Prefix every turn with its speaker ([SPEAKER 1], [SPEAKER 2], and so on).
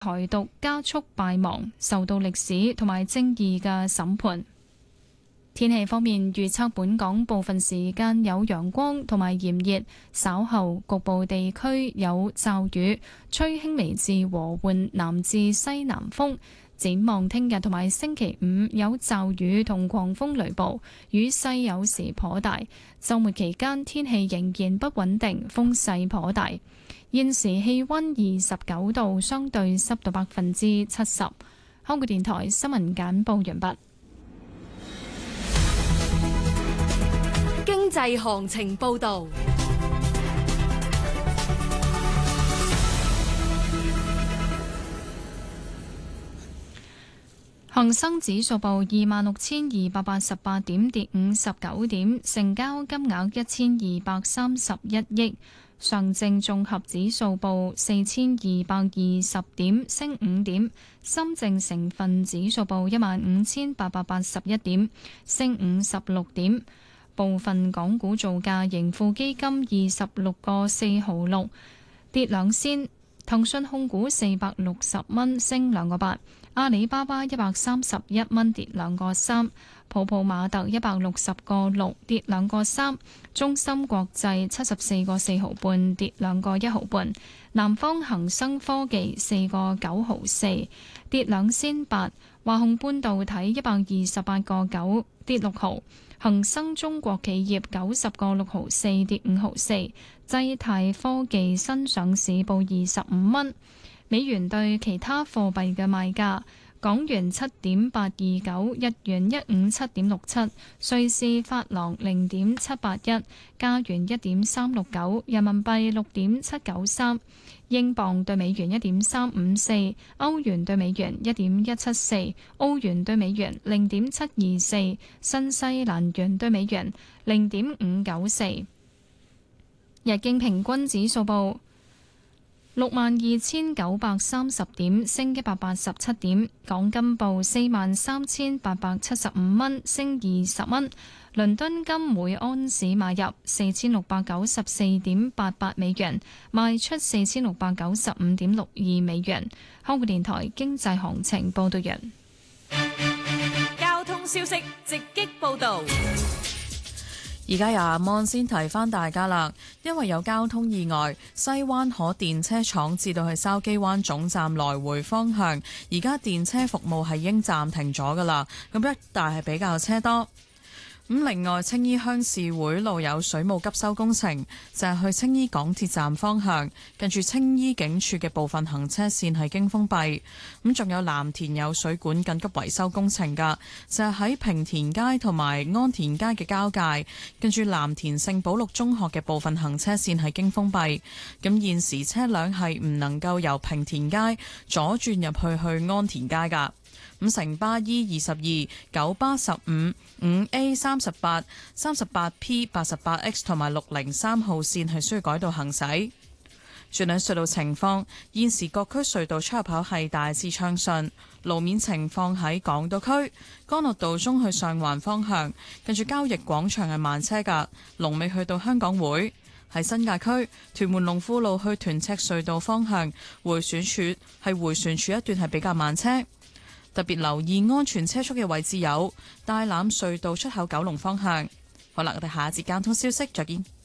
[SPEAKER 1] 台獨加速敗亡，受到歷史同埋正義嘅審判。天氣方面，預測本港部分時間有陽光同埋炎熱，稍後局部地區有驟雨，吹輕微至和緩南至西南風。展望聽日同埋星期五有驟雨同狂風雷暴，雨勢有時頗大。週末期間天氣仍然不穩定，風勢頗大。現時氣溫29度，相對濕度70%。香港電台新聞簡報完畢。
[SPEAKER 2] 經濟行情報道。
[SPEAKER 1] 恒生指數報26,288點，跌59點，成交金額1,231億。上證綜合指數報4,220點，升5點。深證成分指數報15,881點，升56點。部分港股造價，盈富基金26個4毫6，跌2仙。騰訊控股460蚊，升2個8。阿里巴巴131蚊，跌2個3。普普馬特160個6，跌2個3。中芯國際74個4毫半，跌2個1毫半。南方恒生科技4個9毫4，跌2仙8。華虹半導體128個9，跌6毫。恒生中國企業90個6毫4，跌5毫4。濟泰科技新上市報25蚊。美元對其他貨幣嘅賣價：港元7.829，日元157.67，瑞士法郎0.781，加元1.369，人民幣6.793，英鎊對美元1.354，歐元對美元1.174，澳元對美元0.724，新西蘭元對美元0.594。日經平均指數報62,930點，升187點。港金報43,875蚊，升20蚊。倫敦金每安士買入4,694.88美元，賣出4,695.62美元。香港電台經濟行情報道完。
[SPEAKER 2] 交通消息直擊報道。
[SPEAKER 3] 而家由阿 Mon 先提翻大家啦，因為有交通意外，西灣河電車廠至到去筲箕灣總站來回方向，而家電車服務係已經暫停咗噶啦，咁一帶係比較車多。另外，青衣鄉事會路有水務急修工程，就係去青衣港鐵站方向，近住青衣警署嘅部分行車線係經封閉。仲有藍田有水管緊急維修工程㗎，就係喺平田街同埋安田街嘅交界，近住藍田聖保祿中學嘅部分行車線係經封閉。咁現時車輛係唔能夠由平田街左轉入去安田街㗎。城巴 E22、九巴15、5A 38、38P、88X 同埋603號線係需要改道行駛。轉兩隧道情況，現時各區隧道出入口係大致暢順。路面情況喺港島區，干諾道中去上環方向，近住交易廣場係慢車㗎，龍尾去到香港會。喺新界區，屯門龍富路去屯赤隧道方向，迴旋處一段係比較慢車。特別留意安全車速嘅位置有大欖隧道出口九龍方向。好啦，我哋下一節交通消息再見。